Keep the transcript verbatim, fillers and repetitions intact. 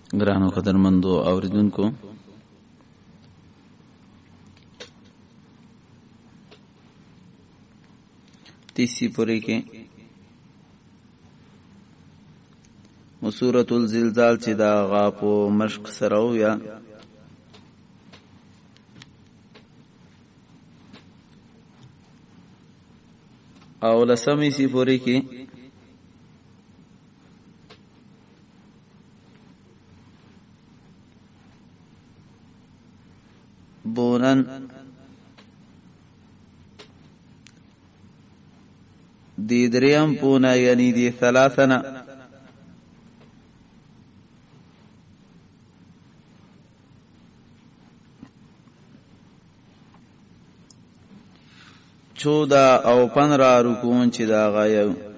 ګرانو قدرمندو اوریدونکو، تیسری پوری کې سورۃ الزلزال چې دا غا په مشق سره یا او لسمی سی پوری کې بونن دی دریم پونا یعنی دی ثلاثنا چودا او پندرہ رکون چې دا غایو